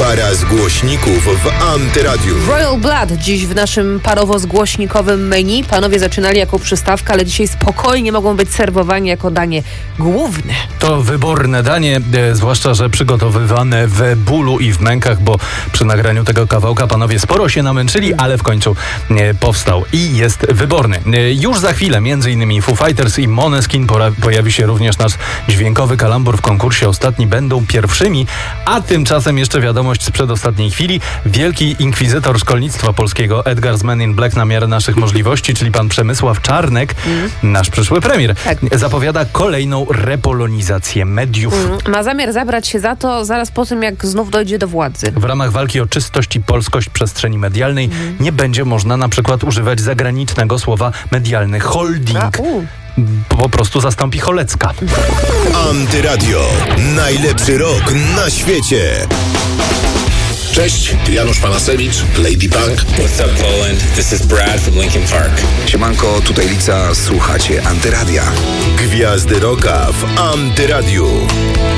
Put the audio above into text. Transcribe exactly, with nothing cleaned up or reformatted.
Para z głośników w Antyradiu. Royal Blood dziś w naszym parowo-zgłośnikowym menu. Panowie zaczynali jako przystawka, ale dzisiaj spokojnie mogą być serwowani jako danie główne. To wyborne danie, e, zwłaszcza, że przygotowywane w bólu i w mękach, bo przy nagraniu tego kawałka panowie sporo się namęczyli, ale w końcu e, powstał i jest wyborny. E, już za chwilę między innymi Foo Fighters i Måneskin pora- pojawi się również nasz dźwiękowy kalambur w konkursie Ostatni będą pierwszymi, a tymczasem jeszcze wiadomość z przedostatniej chwili. Wielki inkwizytor szkolnictwa polskiego Edgar z Men in Black na miarę naszych możliwości, czyli pan Przemysław Czarnek, mm. nasz przyszły premier, tak. zapowiada kolejną repolonizację mediów. Mm. Ma zamiar zabrać się za to zaraz po tym, jak znów dojdzie do władzy. W ramach walki o czystość i polskość przestrzeni medialnej mm. nie będzie można na przykład używać zagranicznego słowa medialny holding. A, u. Po prostu zastąpi Cholecka. Antyradio. Najlepszy rok na świecie. Cześć, Janusz Panasewicz, Lady Punk. What's up, Poland? This is Brad from Linkin Park. Siemanko, tutaj Lica, słuchacie Antyradia. Gwiazdy Rocka w Antyradiu.